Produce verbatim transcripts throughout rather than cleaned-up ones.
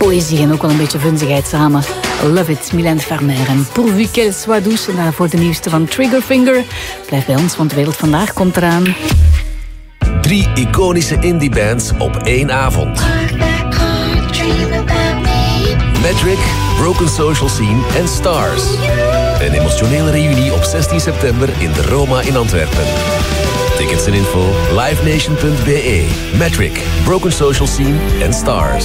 poëzie en ook wel een beetje vunzigheid samen. Love It, Mylène Farmer. En Pourvu qu'elle soit douce, en daarvoor de nieuwste van Triggerfinger. Blijf bij ons, want de wereld vandaag komt eraan. Drie iconische indie-bands op één avond. Metric, Broken Social Scene en Stars. Een emotionele reunie op zestien september in de Roma in Antwerpen. Tickets en info livenation punt b e. Metric, Broken Social Scene en Stars.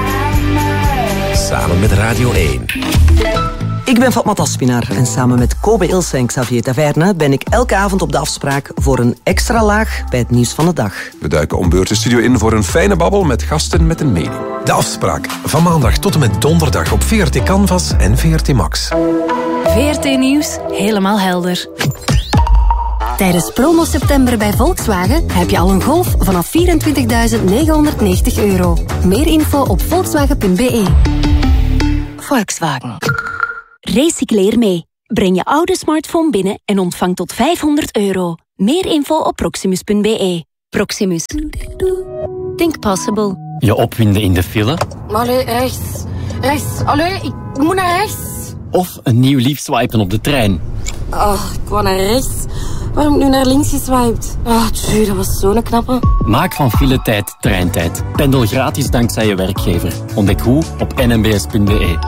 Samen met Radio één. Ik ben Fatma Taspinar en samen met Kobe Ilse en Xavier Taverne ben ik elke avond op de afspraak voor een extra laag bij het nieuws van de dag. We duiken om beurt de studio in voor een fijne babbel met gasten met een mening. De afspraak van maandag tot en met donderdag op V R T Canvas en V R T Max. V R T Nieuws, helemaal helder. Tijdens promo september bij Volkswagen heb je al een Golf vanaf vierentwintigduizend negenhonderdnegentig euro. Meer info op volkswagen punt b e. Volkswagen. Recycleer mee. Breng je oude smartphone binnen en ontvang tot vijfhonderd euro. Meer info op proximus punt b e. Proximus. Think possible. Je opwinden in de file. Maar allee, rechts. Rechts. Allee, ik moet naar rechts. Of een nieuw lief swipen op de trein. Oh, ik wou naar rechts. Waarom heb ik nu naar links geswiped? Ah, tjie, dat was zo'n knappe. Maak van filetijd treintijd. Pendel gratis dankzij je werkgever. Ontdek hoe op n m b s punt b e.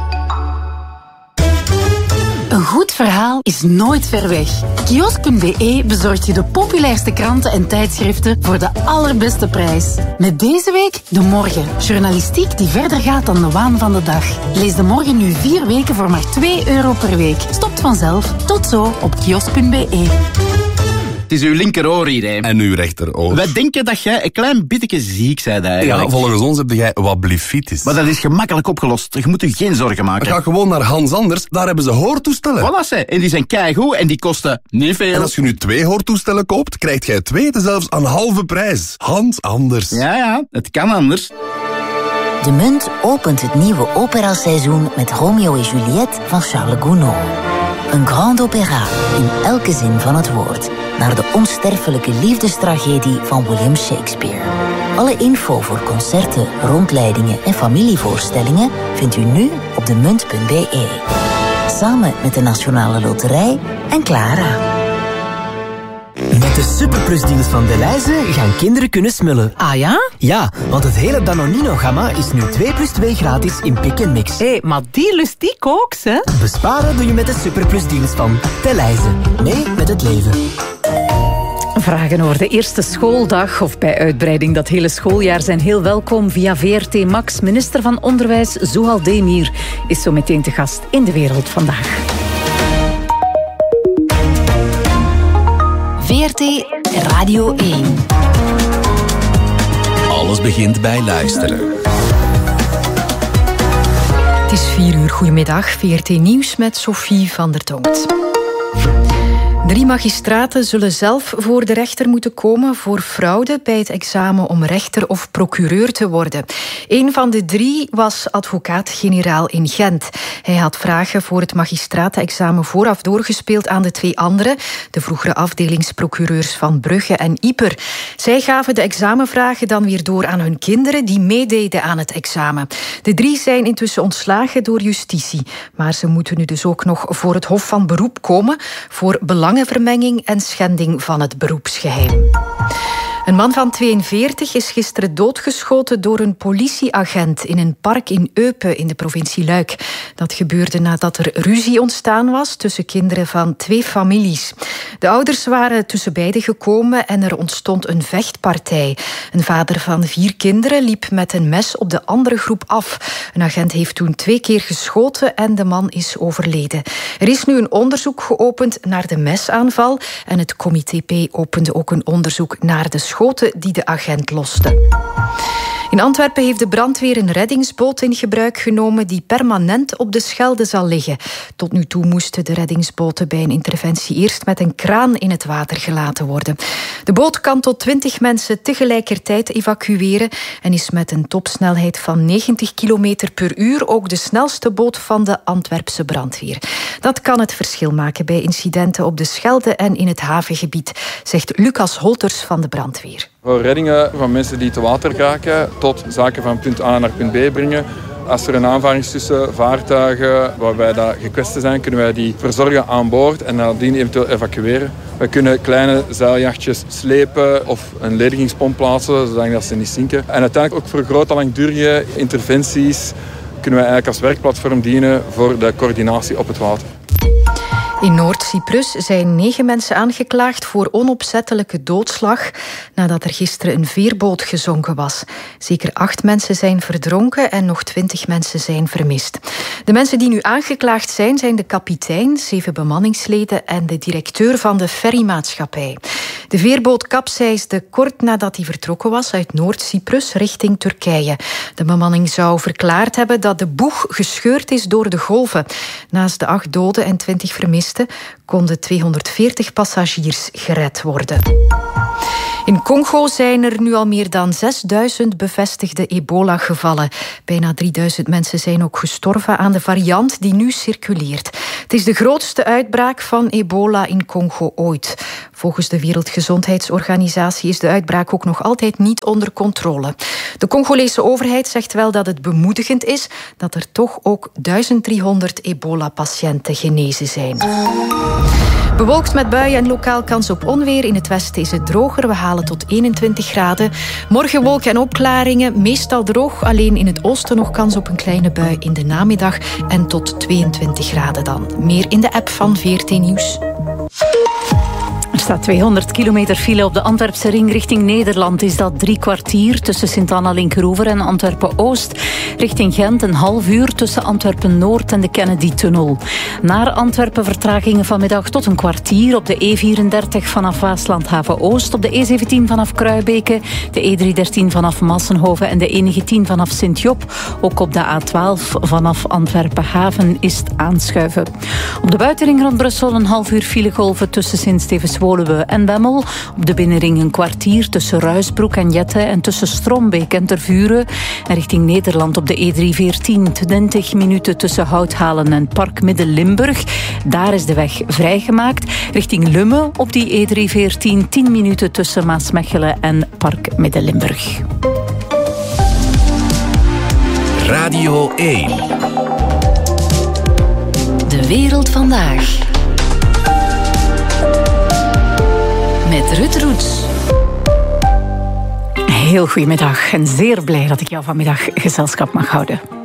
Een goed verhaal is nooit ver weg. Kiosk punt b e bezorgt je de populairste kranten en tijdschriften voor de allerbeste prijs. Met deze week De Morgen. Journalistiek die verder gaat dan de waan van de dag. Lees De Morgen nu vier weken voor maar twee euro per week. Stopt vanzelf. Tot zo op kiosk punt b e. Het is uw linkeroor hier, hè. En uw rechteroor. Wij denken dat jij een klein beetje ziek bent eigenlijk. Ja, volgens ons heb jij wat blifitis. Maar dat is gemakkelijk opgelost. Je moet je geen zorgen maken. Ga gewoon naar Hans Anders, daar hebben ze hoortoestellen. Voilà, ze. En die zijn keigoed en die kosten niet veel. En als je nu twee hoortoestellen koopt, krijg jij twee zelfs aan halve prijs. Hans Anders. Ja, ja, het kan anders. De Munt opent het nieuwe operaseizoen met Romeo en Juliette van Charles Gounod. Een grand opéra in elke zin van het woord. Naar de onsterfelijke liefdestragedie van William Shakespeare. Alle info voor concerten, rondleidingen en familievoorstellingen vindt u nu op de munt punt b e. Samen met de Nationale Loterij en Clara. Met de superplusdeals van Delhaize gaan kinderen kunnen smullen. Ah ja? Ja, want het hele Danonino-gamma is nu twee plus twee gratis in Pick and Mix. Hé, hey, maar die lust ik ook, hè? Besparen doe je met de superplusdeals van Delhaize. Mee met het leven. Vragen over de eerste schooldag of bij uitbreiding dat hele schooljaar zijn heel welkom via V R T Max. Minister van Onderwijs Zouhal Demir is zo meteen te gast in De Wereld Vandaag. V R T Radio één. Alles begint bij luisteren. Het is vier uur. Goedemiddag. V R T Nieuws met Sophie van der Dood. Drie magistraten zullen zelf voor de rechter moeten komen voor fraude bij het examen om rechter of procureur te worden. Een van de drie was advocaat-generaal in Gent. Hij had vragen voor het magistratenexamen vooraf doorgespeeld aan de twee anderen, de vroegere afdelingsprocureurs van Brugge en Ieper. Zij gaven de examenvragen dan weer door aan hun kinderen die meededen aan het examen. De drie zijn intussen ontslagen door justitie, maar ze moeten nu dus ook nog voor het Hof van Beroep komen voor belangenvermenging en schending van het beroepsgeheim. Een man van tweeënveertig is gisteren doodgeschoten door een politieagent in een park in Eupen in de provincie Luik. Dat gebeurde nadat er ruzie ontstaan was tussen kinderen van twee families. De ouders waren tussen beiden gekomen en er ontstond een vechtpartij. Een vader van vier kinderen liep met een mes op de andere groep af. Een agent heeft toen twee keer geschoten en de man is overleden. Er is nu een onderzoek geopend naar de mesaanval en het Comité P opende ook een onderzoek naar de schoten die de agent loste. In Antwerpen heeft de brandweer een reddingsboot in gebruik genomen die permanent op de Schelde zal liggen. Tot nu toe moesten de reddingsboten bij een interventie eerst met een kraan in het water gelaten worden. De boot kan tot twintig mensen tegelijkertijd evacueren en is met een topsnelheid van negentig kilometer per uur ook de snelste boot van de Antwerpse brandweer. Dat kan het verschil maken bij incidenten op de Schelde en in het havengebied, zegt Lucas Holters van de brandweer. Voor reddingen van mensen die te water raken tot zaken van punt A naar punt B brengen, Als er een aanvaring is tussen vaartuigen waarbij dat gekwetst zijn, kunnen wij die verzorgen aan boord en nadien eventueel evacueren. Wij kunnen kleine zeiljachtjes slepen of een ledigingspomp plaatsen, zodat ze niet zinken. En uiteindelijk ook voor grote langdurige interventies kunnen wij eigenlijk als werkplatform dienen voor de coördinatie op het water. In Noord-Cyprus zijn negen mensen aangeklaagd voor onopzettelijke doodslag nadat er gisteren een veerboot gezonken was. Zeker acht mensen zijn verdronken en nog twintig mensen zijn vermist. De mensen die nu aangeklaagd zijn, zijn de kapitein, zeven bemanningsleden en de directeur van de ferrymaatschappij. De veerboot kapseisde kort nadat hij vertrokken was uit Noord-Cyprus richting Turkije. De bemanning zou verklaard hebben dat de boeg gescheurd is door de golven. Naast de acht doden en twintig vermisten konden tweehonderdveertig passagiers gered worden. In Congo zijn er nu al meer dan zesduizend bevestigde ebola-gevallen. Bijna drieduizend mensen zijn ook gestorven aan de variant die nu circuleert. Het is de grootste uitbraak van ebola in Congo ooit. Volgens de Wereldgezondheidsorganisatie is de uitbraak ook nog altijd niet onder controle. De Congolese overheid zegt wel dat het bemoedigend is dat er toch ook duizend driehonderd ebola-patiënten genezen zijn. Bewolkt met buien en lokaal kans op onweer. In het westen is het droger. We halen tot eenentwintig graden. Morgen wolken en opklaringen. Meestal droog. Alleen in het oosten nog kans op een kleine bui in de namiddag. En tot tweeëntwintig graden dan. Meer in de app van V R T Nieuws. Er staat tweehonderd kilometer file op de Antwerpse ring richting Nederland. Is dat drie kwartier tussen Sint-Anna-Linkeroever en Antwerpen-Oost. Richting Gent een half uur tussen Antwerpen-Noord en de Kennedy-tunnel. Naar Antwerpen vertragingen vanmiddag tot een kwartier op de E vierendertig vanaf Waasland-Haven-Oost, op de E zeventien vanaf Kruibeke, de E driehonderddertien vanaf Massenhoven en de E negentien vanaf Sint-Job. Ook op de A twaalf vanaf Antwerpen-Haven is het aanschuiven. Op de buitenring rond Brussel een half uur filegolven tussen Sint-Stevens-Woluwe en Bemmel. Op de binnenring een kwartier tussen Ruisbroek en Jette en tussen Strombeek en Tervuren. En richting Nederland op de E driehonderdveertien twintig minuten tussen Houthalen en Park Midden-Limburg. Daar is de weg vrijgemaakt. Richting Lummen op die E driehonderdveertien tien minuten tussen Maasmechelen en Park Midden-Limburg. Radio één. De wereld vandaag. Met Ruud Roets. Heel goedemiddag en zeer blij dat ik jou vanmiddag gezelschap mag houden.